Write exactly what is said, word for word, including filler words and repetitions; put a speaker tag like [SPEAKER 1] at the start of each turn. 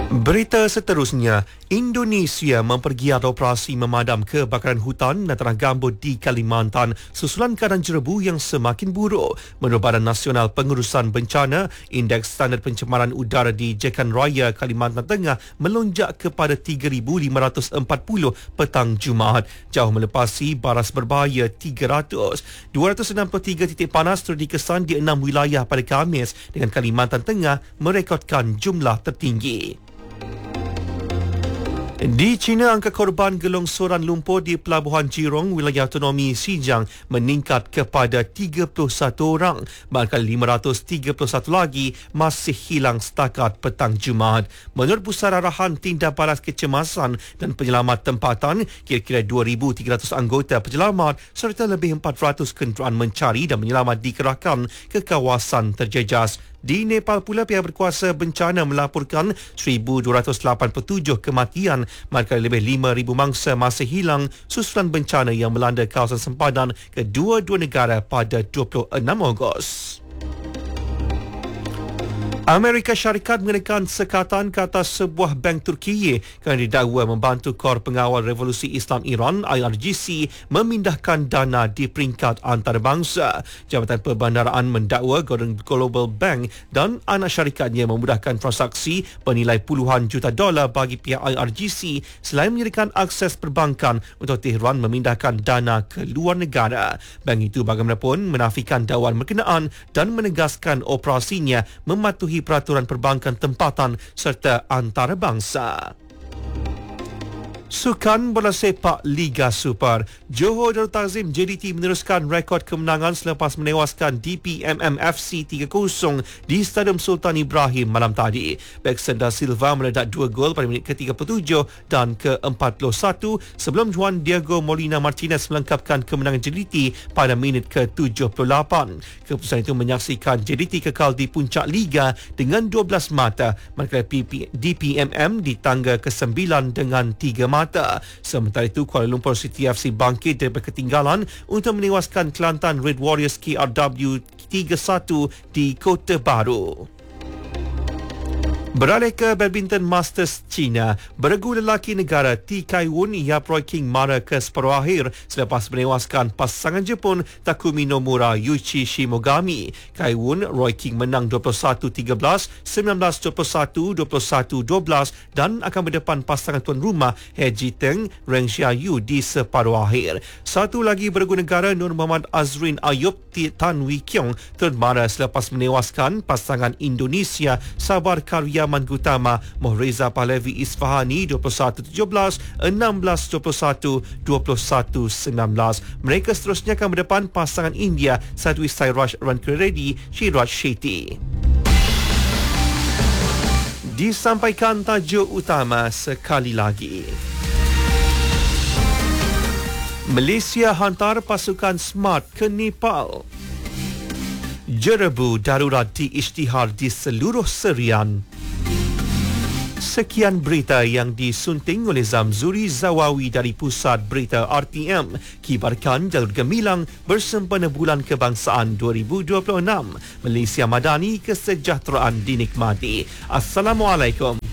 [SPEAKER 1] Berita seterusnya, Indonesia mempergiat operasi memadam kebakaran hutan dan tanah gambut di Kalimantan susulan keadaan jerebu yang semakin buruk. Menurut Badan Nasional Pengurusan Bencana, indeks standard pencemaran udara di Jekan Raya, Kalimantan Tengah melonjak kepada tiga ribu lima ratus empat puluh petang Jumaat, jauh melepasi baras berbahaya tiga ratus. dua ratus enam puluh tiga titik panas turut dikesan di enam wilayah pada Khamis, dengan Kalimantan Tengah merekodkan jumlah tertinggi. Di China, angka korban gelongsoran lumpur di Pelabuhan Jirong, wilayah autonomi Xinjiang meningkat kepada tiga puluh satu orang, manakala lima ratus tiga puluh satu lagi masih hilang setakat petang Jumaat. Menurut Pusat Arahan Tindak Balas Kecemasan dan Penyelamat Tempatan, kira-kira dua ribu tiga ratus anggota penyelamat serta lebih empat ratus kenderaan mencari dan menyelamat dikerahkan ke kawasan terjejas. Di Nepal pula, pihak berkuasa bencana melaporkan seribu dua ratus lapan puluh tujuh kematian, manakala lebih lima ribu mangsa masih hilang susulan bencana yang melanda kawasan sempadan kedua-dua negara pada dua puluh enam Ogos. Amerika Syarikat mengenakan sekatan ke atas sebuah bank Turkiye kerana didakwa membantu Kor Pengawal Revolusi Islam Iran I R G C memindahkan dana di peringkat antarabangsa. Jabatan Perbandaraan mendakwa Global Bank dan anak syarikatnya memudahkan transaksi bernilai puluhan juta dolar bagi pihak I R G C selain menyediakan akses perbankan untuk Tehran memindahkan dana ke luar negara. Bank itu bagaimanapun menafikan dakwaan berkenaan dan menegaskan operasinya mematuhi peraturan perbankan tempatan serta antarabangsa. Sukan bola sepak Liga Super, Johor Darul Takzim J D T meneruskan rekod kemenangan selepas menewaskan D P M M F C tiga kosong di Stadium Sultan Ibrahim malam tadi. Baxter da Silva meledak dua gol pada minit ke tiga puluh tujuh dan ke empat puluh satu sebelum Juan Diego Molina Martinez melengkapkan kemenangan J D T pada minit ke tujuh puluh lapan. Keputusan itu menyaksikan J D T kekal di puncak Liga dengan dua belas mata, manakala D P M M di tangga ke sembilan dengan tiga mata. Sementara itu, Kuala Lumpur City F C bangkit dari ketinggalan untuk menewaskan Kelantan Red Warriors K R W tiga satu di Kota Baru. Beralih ke Badminton Masters China, beregu lelaki negara T Kai-wun Yap Roy King mara ke separuh akhir selepas menewaskan pasangan Jepun Takumi Nomura Yuichi Shimogami. Kai-wun Roy King menang dua puluh satu tiga belas, sembilan belas dua puluh satu, dua puluh satu dua belas dan akan berdepan pasangan tuan rumah He Jiteng Reng Xiaoyu di separuh akhir. Satu lagi beregu negara Nur Muhammad Azrin Ayub Tan Wee Kiong turut mara selepas menewaskan pasangan Indonesia Sabar Karya Manggutama Mohreza Pahlavi Isfahani dua puluh satu tujuh belas, enam belas dua puluh satu, dua puluh satu sembilan belas. Mereka seterusnya akan berdepan pasangan India Sadwi Sairaj Rankireddy Shiraj Shetty. Disampaikan tajuk utama sekali lagi. Malaysia hantar pasukan SMART ke Nepal. Jerebu darurat diisytihar di seluruh Serian. Sekian berita yang disunting oleh Zamzuri Zawawi dari Pusat Berita R T M. Kibarkan jalur gemilang bersempena Bulan Kebangsaan dua ribu dua puluh enam. Malaysia Madani, kesejahteraan dinikmati. Assalamualaikum.